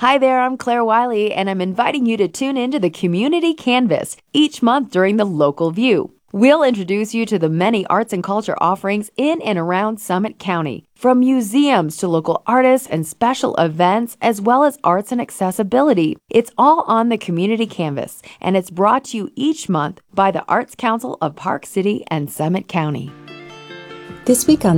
Hi there, I'm Claire Wiley, and I'm inviting you to tune into the Community Canvas each month during the Local View. We'll introduce you to the many arts and culture offerings in and around Summit County, from museums to local artists and special events, as well as arts and accessibility. It's all on the Community Canvas, and it's brought to you each month by the Arts Council of Park City and Summit County. This week on